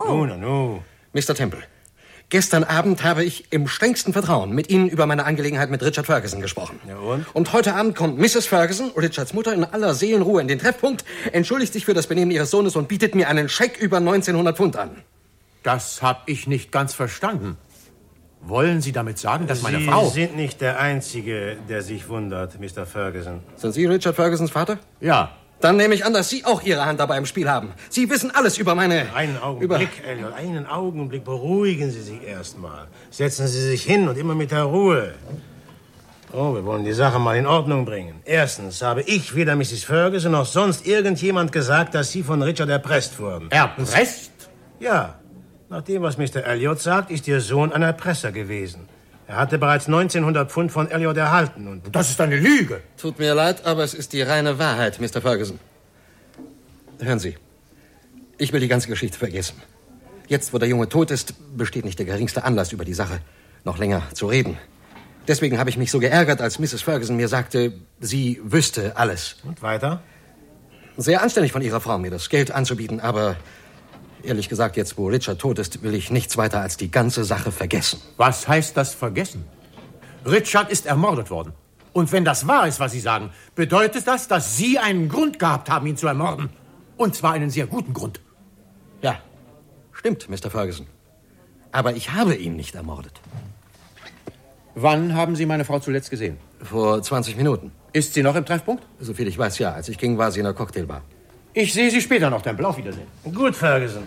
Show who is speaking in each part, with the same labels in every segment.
Speaker 1: Nu.
Speaker 2: Mr. Temple, gestern Abend habe ich im strengsten Vertrauen mit Ihnen über meine Angelegenheit mit Richard Ferguson gesprochen.
Speaker 1: Ja, und?
Speaker 2: Und heute Abend kommt Mrs. Ferguson, Richards Mutter, in aller Seelenruhe in den Treffpunkt, entschuldigt sich für das Benehmen ihres Sohnes und bietet mir einen Scheck über 1900 Pfund an.
Speaker 3: Das habe ich nicht ganz verstanden. Wollen Sie damit sagen, dass meine Frau...
Speaker 1: Sie sind nicht der Einzige, der sich wundert, Mr. Ferguson.
Speaker 2: Sind Sie Richard Fergusons Vater?
Speaker 3: Ja.
Speaker 2: Dann nehme ich an, dass Sie auch Ihre Hand dabei im Spiel haben. Sie wissen alles über meine...
Speaker 1: Einen Augenblick, Elliot, einen Augenblick. Beruhigen Sie sich erstmal. Setzen Sie sich hin und immer mit der Ruhe. Oh, wir wollen die Sache mal in Ordnung bringen. Erstens habe ich weder Mrs. Ferguson noch sonst irgendjemand gesagt, dass Sie von Richard erpresst wurden.
Speaker 3: Erpresst?
Speaker 1: Ja. Nach dem, was Mr. Elliot sagt, ist Ihr Sohn ein Erpresser gewesen. Er hatte bereits 1900 Pfund von Elliot erhalten. Und
Speaker 3: das ist eine Lüge.
Speaker 2: Tut mir leid, aber es ist die reine Wahrheit, Mr. Ferguson. Hören Sie, ich will die ganze Geschichte vergessen. Jetzt, wo der Junge tot ist, besteht nicht der geringste Anlass, über die Sache noch länger zu reden. Deswegen habe ich mich so geärgert, als Mrs. Ferguson mir sagte, sie wüsste alles.
Speaker 1: Und weiter?
Speaker 2: Sehr anständig von Ihrer Frau, mir das Geld anzubieten, aber... Ehrlich gesagt, jetzt, wo Richard tot ist, will ich nichts weiter als die ganze Sache vergessen.
Speaker 3: Was heißt das vergessen? Richard ist ermordet worden. Und wenn das wahr ist, was Sie sagen, bedeutet das, dass Sie einen Grund gehabt haben, ihn zu ermorden. Und zwar einen sehr guten Grund.
Speaker 2: Ja, stimmt, Mr. Ferguson. Aber ich habe ihn nicht ermordet.
Speaker 3: Wann haben Sie meine Frau zuletzt gesehen?
Speaker 2: Vor 20 Minuten.
Speaker 3: Ist sie noch im Treffpunkt?
Speaker 2: Soviel ich weiß, ja. Als ich ging, war sie in der Cocktailbar.
Speaker 3: Ich sehe Sie später noch, Temple. Auf Wiedersehen.
Speaker 1: Gut, Ferguson.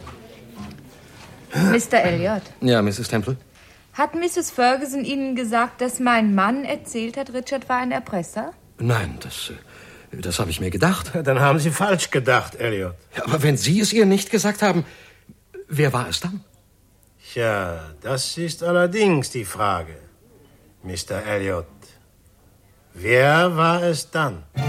Speaker 4: Mr. Elliot.
Speaker 2: Ja, Mrs. Temple?
Speaker 4: Hat Mrs. Ferguson Ihnen gesagt, dass mein Mann erzählt hat, Richard war ein Erpresser?
Speaker 2: Nein, das habe ich mir gedacht.
Speaker 1: Dann haben Sie falsch gedacht, Elliot.
Speaker 2: Ja, aber wenn Sie es ihr nicht gesagt haben, wer war es dann?
Speaker 1: Tja, das ist allerdings die Frage, Mr. Elliot. Wer war es dann?